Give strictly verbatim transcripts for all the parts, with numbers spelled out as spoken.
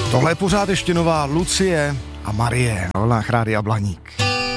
Tohle je pořád ještě nová Lucie a Marie na vlnách Rádia Blaník.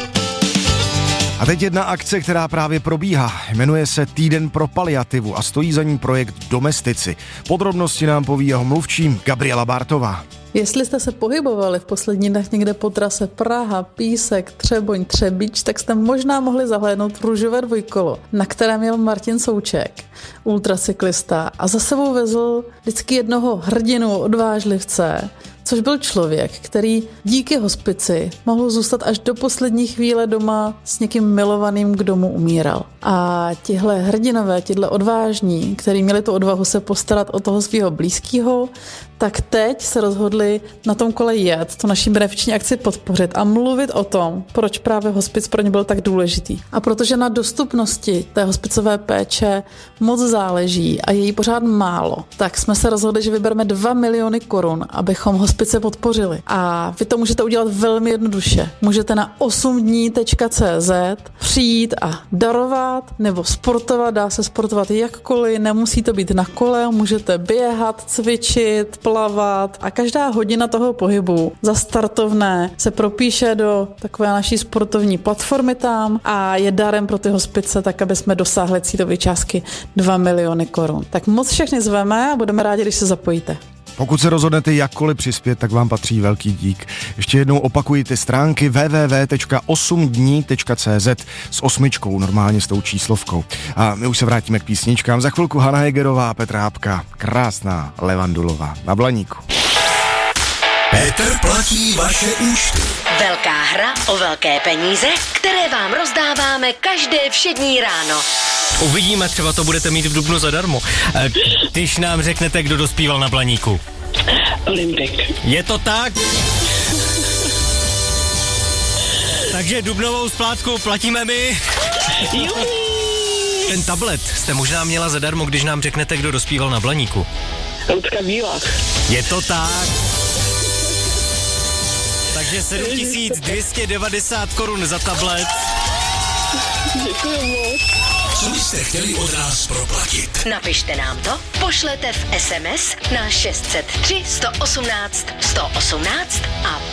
A teď jedna akce, která právě probíhá. Jmenuje se Týden pro paliativu a stojí za ní projekt Domestici. Podrobnosti nám poví jeho mluvčím Gabriela Bártová. Jestli jste se pohybovali v posledních dnech někde po trase Praha, Písek, Třeboň, Třebíč, tak jste možná mohli zahlédnout růžové dvojkolo, na kterém jel Martin Souček, ultracyklista, a za sebou vezl vždycky jednoho hrdinu, odvážlivce, což byl člověk, který díky hospici mohl zůstat až do poslední chvíle doma s někým milovaným, kdo mu umíral. A tihle hrdinové, tihle odvážní, kteří měli tu odvahu se postarat o toho svého blízkého, tak teď se rozhodli na tom kole jet, tu naší benefiční akci podpořit a mluvit o tom, proč právě hospic pro ně byl tak důležitý. A protože na dostupnosti té hospicové péče moc záleží a je jí pořád málo, tak jsme se rozhodli, že vybereme dva miliony korun, abychom hospice podpořili. A vy to můžete udělat velmi jednoduše. Můžete na osm dní tečka cé zet přijít a darovat nebo sportovat. Dá se sportovat jakkoliv, nemusí to být na kole, můžete běhat, cvičit, plavat a každá hodina toho pohybu za startovné se propíše do takové naší sportovní platformy tam a je darem pro ty hospice, tak aby jsme dosáhli cílové částky dva miliony korun. Tak moc všechny zveme a budeme rádi, když se zapojíte. Pokud se rozhodnete jakkoliv přispět, tak vám patří velký dík. Ještě jednou opakuji ty stránky w w w tečka osm dní tečka cé zet s osmičkou, normálně s tou číslovkou. A my už se vrátíme k písničkám. Za chvilku Hana Hegerová a Petr Hápka. Krásná Levandulová na Blaníku. Petr platí vaše účty. Velká hra o velké peníze, které vám rozdáváme každé všední ráno. Uvidíme, třeba to budete mít v dubnu zadarmo. Když nám řeknete, kdo dospíval na Blaníku. Olympik. Je to tak? Takže dubnovou splátku platíme my. Ten tablet jste možná měla zadarmo, když nám řeknete, kdo dospíval na Blaníku. Lucka Bílák. Je to tak? Takže sedm tisíc dvě stě devadesát korun za tablet. Děkuji moc. Co byste chtěli od nás proplatit? Napište nám to, pošlete v es em es na šest set tři sto osmnáct sto osmnáct a